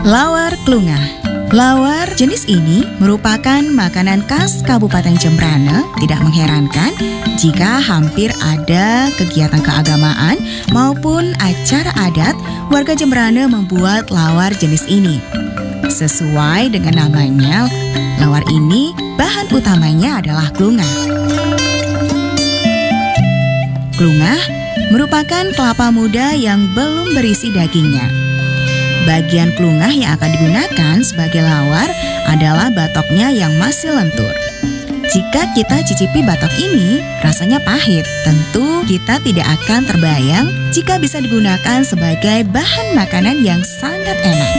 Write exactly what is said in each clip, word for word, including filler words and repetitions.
Lawar klungah. Lawar jenis ini merupakan makanan khas Kabupaten Jembrane. Tidak mengherankan jika hampir ada kegiatan keagamaan maupun acara adat, warga Jembrane membuat lawar jenis ini. Sesuai dengan namanya, lawar ini bahan utamanya adalah klungah. Klungah merupakan kelapa muda yang belum berisi dagingnya. Bagian klungah yang akan digunakan sebagai lawar adalah batoknya yang masih lentur. Jika kita cicipi batok ini, rasanya pahit. Tentu kita tidak akan terbayang jika bisa digunakan sebagai bahan makanan yang sangat enak.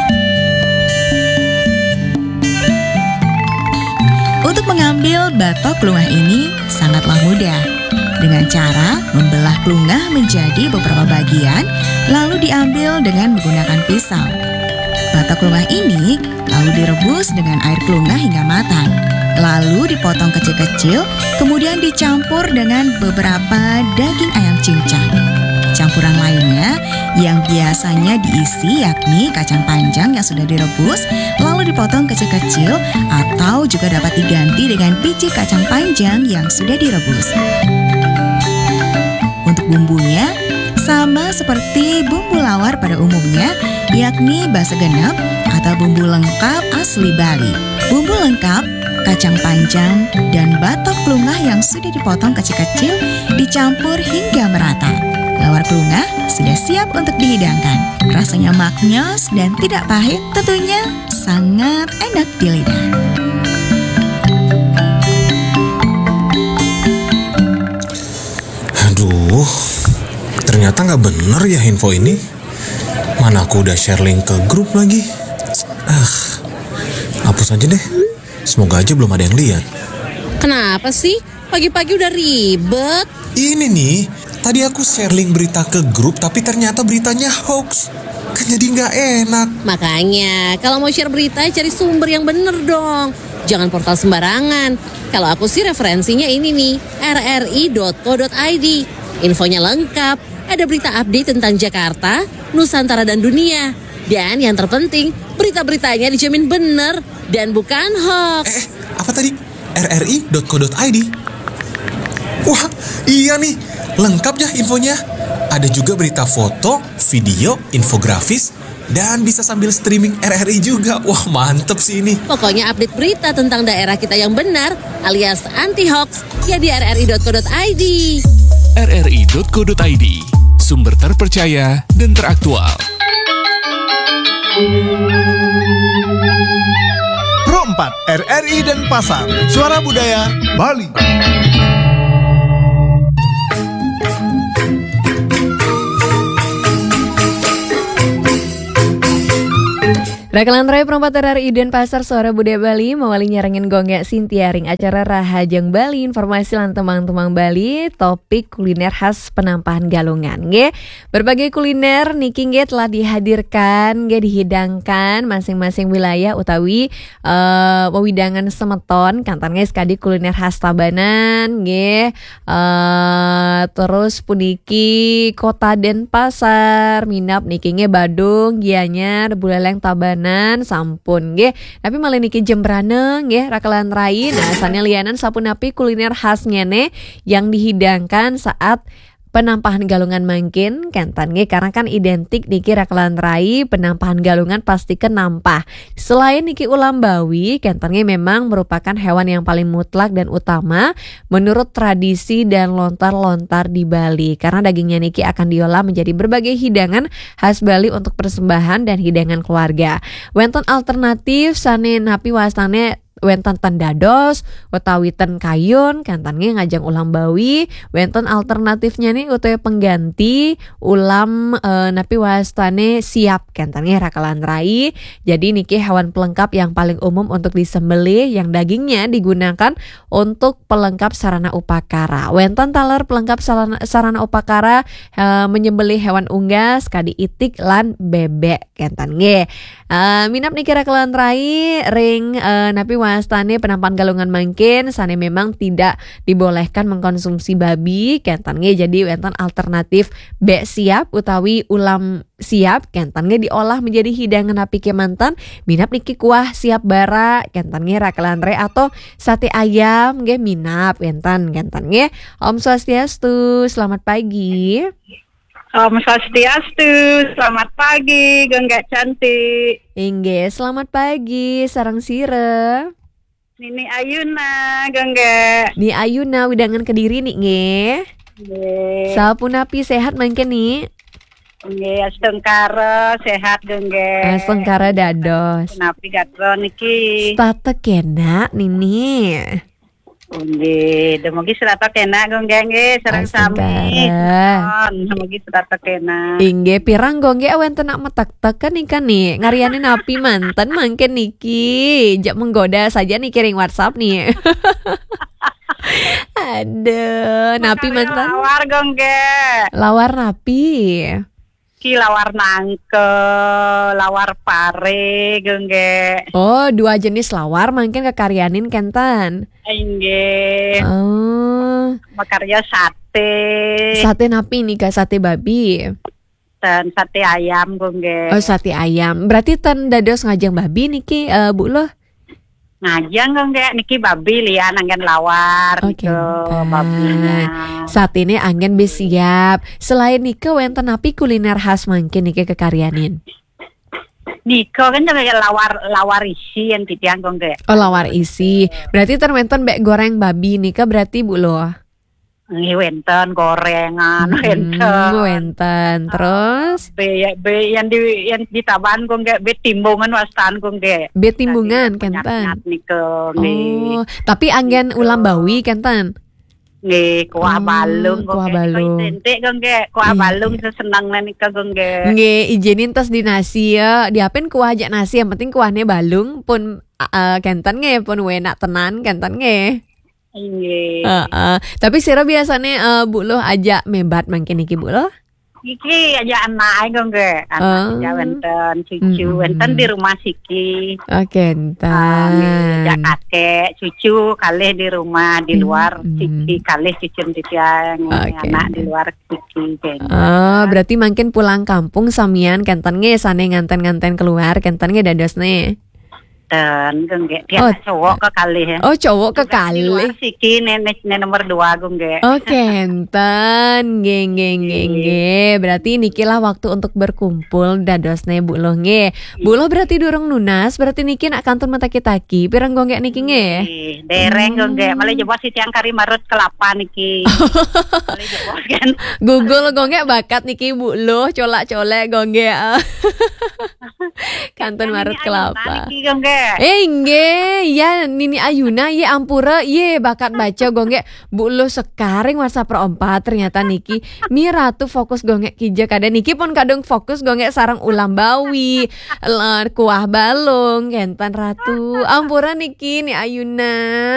Untuk mengambil batok klungah ini sangatlah mudah. Dengan cara membelah klungah menjadi beberapa bagian, lalu diambil dengan menggunakan pisau. Batok klungah ini lalu direbus dengan air klungah hingga matang. Lalu dipotong kecil-kecil, kemudian dicampur dengan beberapa daging ayam cincang. Campuran lainnya yang biasanya diisi yakni kacang panjang yang sudah direbus, lalu dipotong kecil-kecil atau juga dapat diganti dengan biji kacang panjang yang sudah direbus. Untuk bumbunya, sama seperti bumbu lawar pada umumnya, yakni basa genep atau bumbu lengkap asli Bali. Bumbu lengkap, kacang panjang, dan batok klungah yang sudah dipotong kecil-kecil dicampur hingga merata. Lawar klungah sudah siap untuk dihidangkan. Rasanya maknyos dan tidak pahit, tentunya sangat enak di lidah. Aduh, ternyata nggak bener ya info ini. Mana aku udah share link ke grup lagi. Ah, hapus aja deh. Semoga aja belum ada yang lihat. Kenapa sih? Pagi-pagi udah ribet. Ini nih, tadi aku share link berita ke grup, tapi ternyata beritanya hoax. Kan jadi nggak enak. Makanya, kalau mau share berita, cari sumber yang bener dong. Jangan portal sembarangan. Kalau aku sih referensinya ini nih, r r i dot co dot i d. Infonya lengkap, ada berita update tentang Jakarta, Nusantara dan dunia. Dan yang terpenting, berita-beritanya dijamin bener dan bukan hoax. Eh, apa tadi? r r i dot co dot i d. Wah, iya nih, lengkap ya infonya. Ada juga berita foto, video, infografis, dan bisa sambil streaming R R I juga. Wah, mantep sih ini. Pokoknya update berita tentang daerah kita yang benar alias anti-hoax ya di r r i dot co dot i d. r r i dot co dot i d, sumber terpercaya dan teraktual. Pro empat R R I dan Pasar, Suara Budaya Bali. Rakalan Rai Perempat R R I dan Pasar Suara Budaya Bali mewali nyarengin gonggak sintiaring acara Rahajang Bali, informasi lan temang-temang Bali, topik kuliner khas Penampahan Galungan. Nge, berbagai kuliner niki nge telah dihadirkan, nge dihidangkan masing-masing wilayah utawi uh, wewidangan semeton kantan nge sekadi kuliner khas Tabanan, nge uh, terus puniki Kota Denpasar, minap niki nge Badung, Gianyar, Buleleng, Tabanan sampun nggih. Tapi malah niki Jembrane nggih rakalan rai. Nah, asalnya lianan sapunapi kuliner khas ngene yang dihidangkan saat Penampahan Galungan mangkin kentan nggih karena kan identik niki rakalan rai Penampahan Galungan pasti kenampah. Selain niki ulam bawi, kentan nggih memang merupakan hewan yang paling mutlak dan utama menurut tradisi dan lontar-lontar di Bali karena dagingnya niki akan diolah menjadi berbagai hidangan khas Bali untuk persembahan dan hidangan keluarga. Wonten alternatif sane napi wastane wenten tendados, utawi ten kayun, kantannya ngajang ulam bawi, wenten alternatifnya nih utawi pengganti ulam e, napi wastane siap, kantannya rakalan rai. Jadi niki hewan pelengkap yang paling umum untuk disembelih yang dagingnya digunakan untuk pelengkap sarana upakara. Wenten taler pelengkap sarana, sarana upakara e, menyembelih hewan unggas, kadi itik lan bebek, kantannya. E, minap niki rakalan rai ring e, napi wastane penampan galungan mangkin sane memang tidak dibolehkan mengkonsumsi babi kentan nge jadi wenten alternatif bek siap utawi ulam siap kentan nge diolah menjadi hidangan api kemantan minap niki kuah siap bara kentan nge rakalantre atau sate ayam nge minap kentan kentan nge. Om Swastiastu, selamat pagi. Om Swastiastu, selamat pagi, Genggak cantik. Inge, selamat pagi, sarang sire. Nini Ayuna, Genggak. Ni Ayuna widangan Kediri nih nge. Nggih. Sapunapi sehat mangke nih. Nggih, astengkara sehat, Genggak. Astengkara dados. Napi gatro niki. Stata kena nini. Nggih, demugi serata kena, Genggak nggih, sareng sami. Astengkara. Demugi serata kena. Inge pirang gongge awen tenak metek-tek kan nih kan nih ngariani napi mantan mangke niki jak menggoda saja nih kiring WhatsApp nih. Aduh, napi mantan Lawar, Genggak. lawar napi. Ki lawar nangke, lawar pare, Genggak. Oh, dua jenis lawar mungkin kekarianin kentan. Nggih. Oh, Makarya sate. sate napi nih kak sate babi. Dan sate ayam, Genggak. Oh, sate ayam. Berarti ten dados ngajang babi niki eh, Bu loh. Ngajang Genggak niki babi lian anggen lawar Oke, gitu Mbak. babinya. Saat ini angin be siap. Selain nike wenten napi kuliner khas mungkin niki kekarianin. Niko kan jaga lawar lawar isi yang titian Genggak. Oh, lawar isi. Berarti ten wenten bek goreng babi nika berarti Bu loh. Nggih wenten gorengan, Hmm, wenten. wenten. Terus Be, be yang di yang ditaban Genggak be timbungan wastan Genggak. be timbungan kentan. Niko nggih. Oh, tapi angin ulam bawi kentan. Nggih kuah Oh, balung kuah Genggak. balung. Identik Genggak kuah Iya. balung sesenang nika Genggak. Nge izinin tes di nasi ya. Diapin kuah aja nasi yang penting kuahnya balung pun uh, kentan nge pun enak tenan kentan nge. Nggih. Heeh. Tapi sira biasanya uh, Bu loh ajak mebat mangkin iki Bu loh. Iki aja anak Genggak. Oh. Anak aja wenten cucu Mm-mm. wenten di rumah Siki. Oh, Ah, kentan. ya kakek, cucu kalih di rumah, di luar Mm-mm. Siki kalih cucu titiang Oke. anak di luar Siki. Oh, berarti makin pulang kampung samian kentan nge sane nganten-nganten keluar kentan nge dados ne. Dan Genggak dia Oh. cowok ke kalih ya. Oh, cowok ke Di luar kali. Siki nenek nenek nomor dua Genggak. Oh, kentan, geng geng geng ge. Berarti niki lah waktu untuk berkumpul dadosne Bu Loh nge. Bu Loh berarti durung nunas, berarti niki nak kantun mata kitaki. Pirang gonggek niki nge. Ih, dereng Hmm. Genggak, malah jebos si tiang kari marut kelapa niki. Malah jebos kan. Google gonggek bakat niki Bu Loh, colak-colek gonggek. Kantun marut kelapa. Niki Genggak. Eh nge, ya Nini Ayuna, ye ampura, ye bakat baca gonggek Bu Loh sekaring WhatsApp perempat ternyata niki mi ratu fokus gonggek kija kada niki pun kadang fokus gonggek sarang ulam bawi, lar kuah balung, kentan ratu, ampura niki ni Ayuna.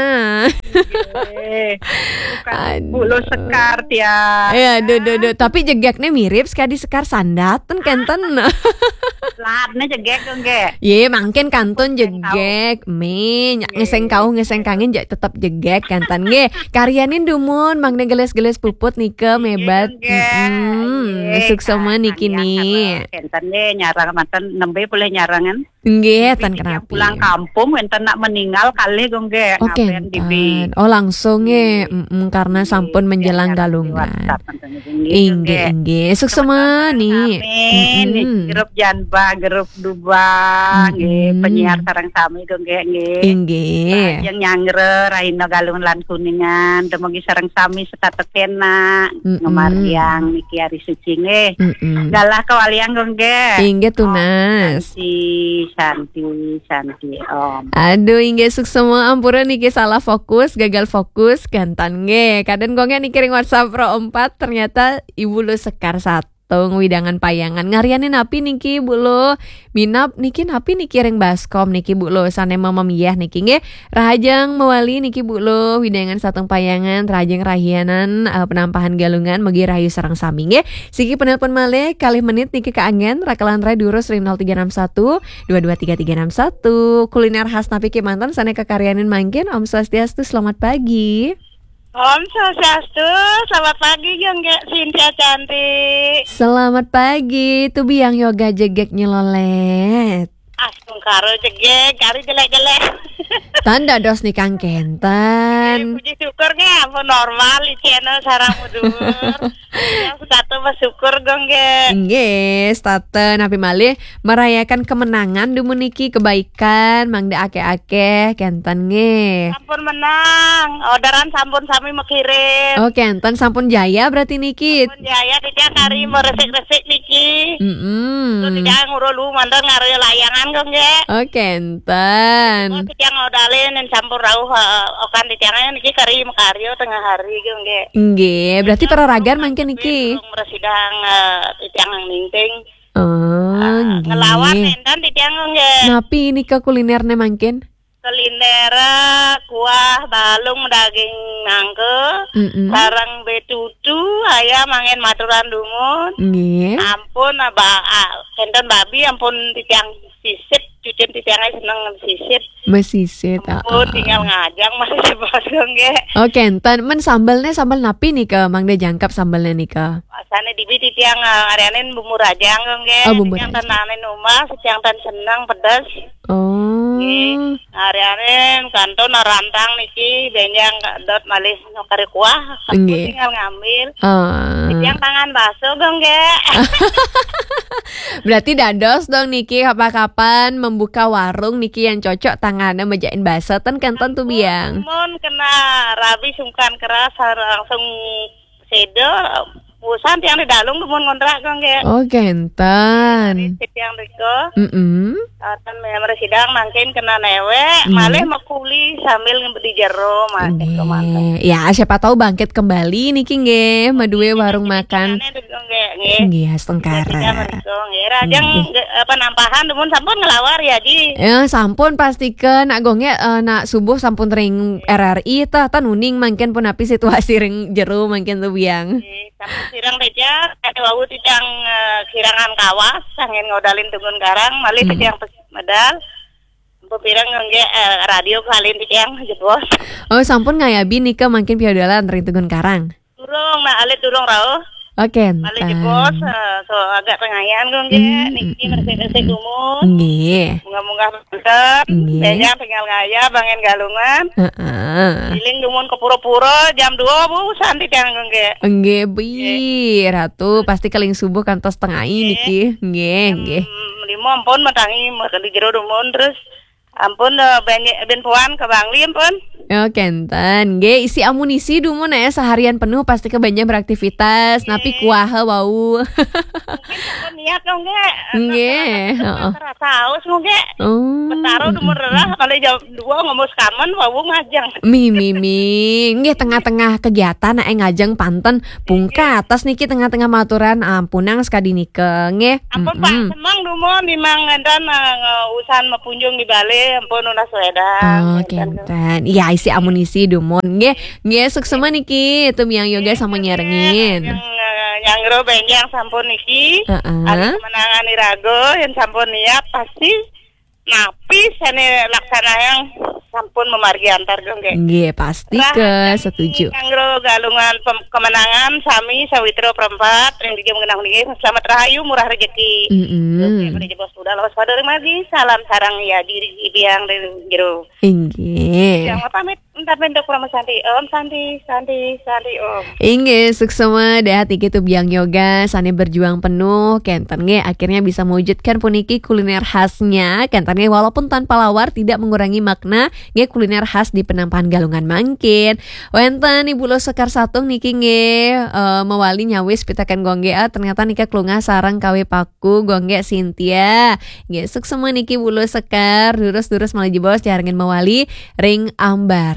Eh, bukan Aduh. bulu sekar dia. Ya, aduh, aduh, aduh. Tapi jegaknya mirip sekali sekar sandaten kentan. Latnya jegek Genggak. Ye, mangken kantun jegek, me nyak ngeseng kau ngeseng kangen jak tetap jegek kantan nge. Karyanin dumun, mang geles-geles puput nike mebat. Mm, suksema niki nih. Enten deh nyarang mantan nembe boleh nyarangan. Nggih, tan Yang kenapi. pulang kampung enten nak meninggal kali Genggak. Oke, Ngapain di bi. oh langsung nge, mm, karena sampun menjelang galungan. Inggih, inggih, suksema nih. Amin. Mm-mm. Grup Janba, grup Duba, nggih, Mm-mm. penyiar sareng sami Genggak nggih. Inggih. Yang nyangre Raina Galungan lan Kuningan demogi sareng sami setata kena Mm-mm. ngemariang niki hari suci nggih. Mm-mm. Galah kewaliang Genggak. Inggih tunas. Si Santi, Santi Om. Aduh, inggih suksema ampura niki salah fokus, gagal fokus, gantan nge. Kadang gonge niki ring WhatsApp pro empat ternyata Ibu Lu sekar satu. satung widangan payangan ngarianin napi niki Bu lo minap niki napi niki ring baskom niki Bu lo sane mama miyah niki nge rahajang mewali niki Bu lo widangan satung payangan rahajang rahianan uh, penampahan galungan megi rahayu sareng sami nge siki penelpon malih kalih menit niki kaangen rakalan rai durus ring nol tiga enam satu dua dua tiga tiga enam satu kuliner khas napi Kemanten sane kekaryanin mangkin Om Swastiastu selamat pagi. Om Swastiastu, selamat pagi Gongge Cynthia cantik. Selamat pagi, tuh biang yoga jegek nyelolet. Asung karo jegek, kari jelek-jelek. Tanda dos nih Kang Kentan. Puji syukur nggak, ampun normal di channel sarang mudur. Yang satu bersyukur Gongge. Nggih, staten api malih merayakan kemenangan dumuniki kebaikan mangda ake-ake Kentan nggih. Sampun menang, orderan sampun sami mekirim. Oh Kentan sampun jaya berarti niki. Sampun jaya tidak kari meresik-resik niki. Mm-mm. Terus tidak ngurulu mandang ngaruh layangan Gongge. Oh Kentan. Oh, yang odalin dan campur rauh uh, okan di tiangnya niki kari mekaryo tengah hari Gongge. Nggih, berarti para ragan mangkin niki. Meresidang uh, di tiang yang ningting. Oh, Uh, ngelawan nggih. endan di tiang Gongge. Napi ini ke kulinernya mangkin? Kuliner uh, kuah balung daging nangke. Mm-mm. Sarang betutu ayam angin maturan dumun. Nggih. Ampun aba uh, enten babi ampun di tiang sisip cucin di tiangnya seneng sisip. Mesisit. Oh, tinggal ngajang masih sebas Gongge. Oh Kentan, men sambalnya sambal napi nih ke Mang De jangkap sambalnya nih ke. Asane dibi di tiang uh, areanin bumbu rajang Gongge. Oh, bumbu Yang rajang. tenanin rumah, setiang tan seneng pedas. Oh. Nggih. Areanin kanton rantang niki benjang dot malih kari kuah. Aku Nggih. tinggal ngambil. Oh. Yang tangan baso Gongge. Berarti dados dong niki kapan-kapan membuka warung niki yang cocok tangannya mejain basa ten Kentan tuh biang. Mun kena rabi sungkan keras langsung sedo. Usan tiang di dalung mun kontrak Gongge. Oh Kentan. Tiang riko. Mm-mm. Atan memang sidang mangkin kena newe, Hmm. malih mekuli sambil di jero mas. Nggih. Ya siapa tahu bangkit kembali niki nggih madue warung makan. Nggih, khas Tengkara. Rajang apa nampahan demun sampun ngelawar ya Ji. Ya sampun pastikan nak gonge eh, nak subuh sampun ring R R I tah tan uning mangken pun api situasi ring jero mangken tuh biang. Sampun sirang teja ada wau tijang kirangan kawas angin ngodalin tungun karang malih tijang medal. Pepirang ngge radio kalin tijang jebos. Oh sampun ngayabi nika mangken piodalan ring Tugun Karang. Durung nah alit durung rauh. Oke. Malih jebos eh, so agak tengayan gongge Hmm, niki hmm, resik-resik dumun. Nggih. Munggah-munggah benten, Nggih. benyang tinggal ngaya bangen galungan. Heeh. Giling dumun ke pura-pura jam dua bu santi tiang gongge. Nggih bi ratu pasti keling subuh kantos tengah niki. Nggih, nggih. Hmm, lima ampun matangi di jero dumun terus ampun eh, ben ben puan ke Bangli ampun. Oh Kentan, nggih isi amunisi dumun ya seharian penuh pasti kebanyakan beraktivitas, napi kuah wau. Ampun niat gongge. Nggih, heeh. Terasa haus gongge. Oh. Betaro dumun rerah kali jam dua ngomong kamen wau ngajang. Mi mi mi, nggih tengah-tengah kegiatan ae ngajeng panten pungka atas niki tengah-tengah maturan ampunang sekadi nike nggih. Ampun Pak, Mm-mm. semang dumon dimang endan uh, usan mepunjung di Bali ampun unas Oh wedang. Kentan, iya isi amunisi dumon nggih nggih suksema niki itu miang yoga sama nyerengin. Yang uh, yang ro benjang sampun niki. Heeh. Ada kemenangan irago yang sampun niat pasti napi sane laksana yang sampun memargi antar gongge. Nggih pasti ke setuju. Kangro galungan pem- kemenangan sami sawitro perempat yang dijam mengenang niki selamat rahayu murah rezeki. Mm-mm. Oke, bos udah lawas pada magi salam sarang ya diri biang dari jero. Nggih. Yang pamit entar bentuk Rama Santi. Om Santi, Santi, Santi Om. Inggih, suksema dah tiki tu biang yoga, sane berjuang penuh, Kentan nge akhirnya bisa mewujudkan puniki kuliner khasnya. Kentan nge walaupun tanpa lawar tidak mengurangi makna nge kuliner khas di penampahan Galungan mangkin. Wenten Ibu Lo Sekar Satung niki nge uh, mewali nyawis pitakan gongge ah, ternyata nika klungah sarang kawe paku gongge Cynthia. Nge suksema niki Ibu Lo Sekar durus-durus malah jebos jarangin mewali ring Ambara.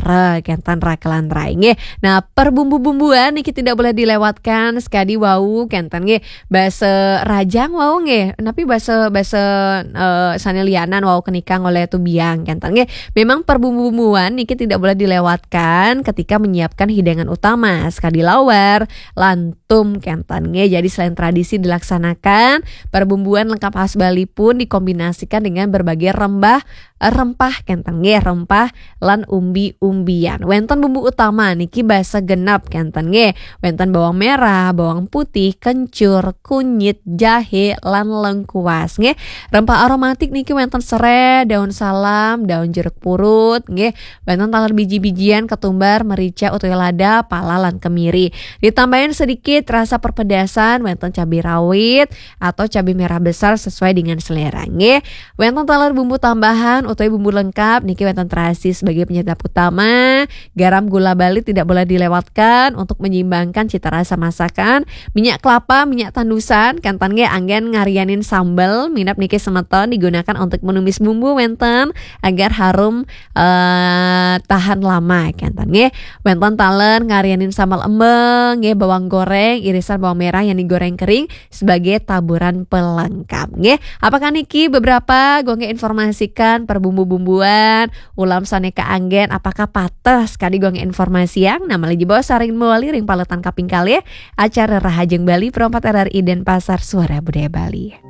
sore kentan rakelan rai nge. Nah, perbumbu-bumbuan niki tidak boleh dilewatkan sekali wau kentan nge. Basa rajang wau nge. Tapi basa basa uh, sanelianan wau kenikang oleh tubiang kentan nge. Memang perbumbu-bumbuan niki tidak boleh dilewatkan ketika menyiapkan hidangan utama sekali lawar, lantum kentan nge. Jadi selain tradisi dilaksanakan, perbumbuan lengkap khas Bali pun dikombinasikan dengan berbagai rempah rempah kentan nge, rempah lan umbi-umbian. Wenten bumbu utama niki basa genap kentan nge. Wenten bawang merah, bawang putih, kencur, kunyit, jahe lan lengkuas nge. Rempah aromatik niki wenten serai, daun salam, daun jeruk purut nge. Wenten talar biji-bijian, ketumbar, merica, utai lada, pala lan kemiri. Ditambahin sedikit rasa perpedasan, wenten cabai rawit atau cabai merah besar sesuai dengan selera nge. Wenten talar bumbu tambahan utawi bumbu lengkap niki wenten terasi sebagai penyedap utama. Garam, gula Bali tidak boleh dilewatkan untuk menyeimbangkan cita rasa masakan. Minyak kelapa, minyak tandusan kentan nge anggen ngarianin sambal. Minap niki semeton digunakan untuk menumis bumbu wenten agar harum uh, tahan lama kentan nge. Wenten talen ngarianin sambal embeng nge, bawang goreng, irisan bawang merah yang digoreng kering sebagai taburan pelengkap nge. Apakah niki beberapa gue nge informasikan perbumbu-bumbuan ulam saneka anggen apakah patah sekali gue informasi yang nama lagi bawa saring mewali ring paletan kaping kali acara Rahajeng Bali perempat R R I dan Pasar Suara Budaya Bali.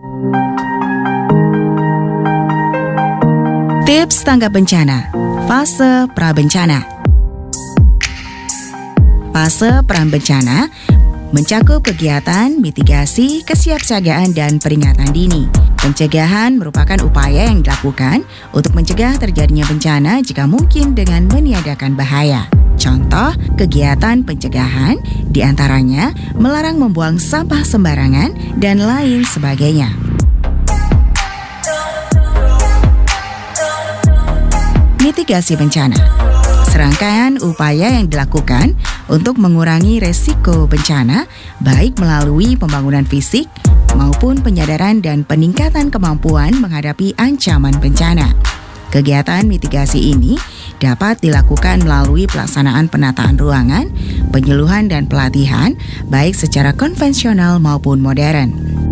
Tips tanggap bencana, fase prabencana. Fase prabencana mencakup kegiatan mitigasi, kesiapsiagaan, dan peringatan dini. Pencegahan merupakan upaya yang dilakukan untuk mencegah terjadinya bencana jika mungkin dengan meniadakan bahaya. Contoh kegiatan pencegahan diantaranya melarang membuang sampah sembarangan dan lain sebagainya. Mitigasi bencana. Serangkaian upaya yang dilakukan untuk mengurangi resiko bencana baik melalui pembangunan fisik maupun penyadaran dan peningkatan kemampuan menghadapi ancaman bencana. Kegiatan mitigasi ini dapat dilakukan melalui pelaksanaan penataan ruangan, penyuluhan dan pelatihan baik secara konvensional maupun modern.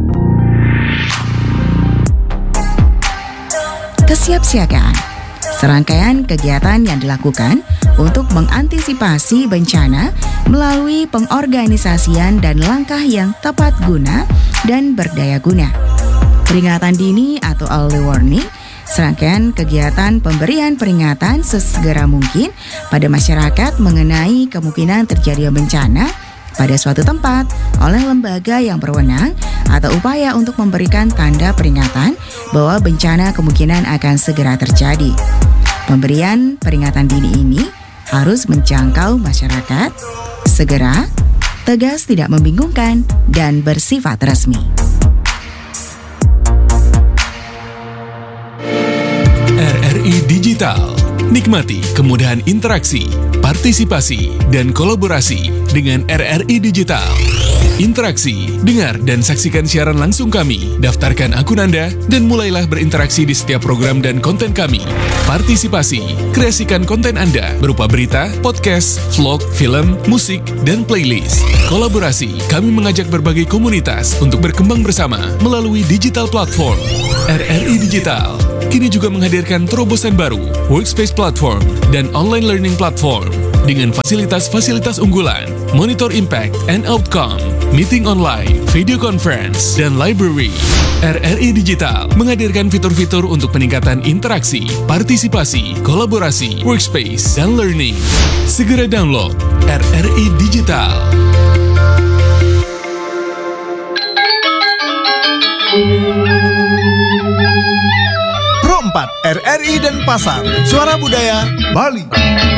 Kesiapsiagaan. Serangkaian kegiatan yang dilakukan untuk mengantisipasi bencana melalui pengorganisasian dan langkah yang tepat guna dan berdaya guna. Peringatan dini atau early warning, serangkaian kegiatan pemberian peringatan sesegera mungkin pada masyarakat mengenai kemungkinan terjadinya bencana pada suatu tempat oleh lembaga yang berwenang atau upaya untuk memberikan tanda peringatan bahwa bencana kemungkinan akan segera terjadi. Pemberian peringatan dini ini harus menjangkau masyarakat, segera, tegas, tidak membingungkan, dan bersifat resmi. R R I Digital. Nikmati kemudahan interaksi, partisipasi, dan kolaborasi dengan R R I Digital. Interaksi, dengar dan saksikan siaran langsung kami, daftarkan akun Anda, dan mulailah berinteraksi di setiap program dan konten kami. Partisipasi, kreasikan konten Anda berupa berita, podcast, vlog, film, musik, dan playlist. Kolaborasi, kami mengajak berbagai komunitas untuk berkembang bersama melalui digital platform. R R I Digital kini juga menghadirkan terobosan baru, workspace platform, dan online learning platform dengan fasilitas-fasilitas unggulan, monitor impact and outcome, meeting online, video conference, dan library. R R I Digital menghadirkan fitur-fitur untuk peningkatan interaksi, partisipasi, kolaborasi, workspace, dan learning. Segera download R R I Digital. Pro empat R R I dan Pasar, Suara Budaya Bali.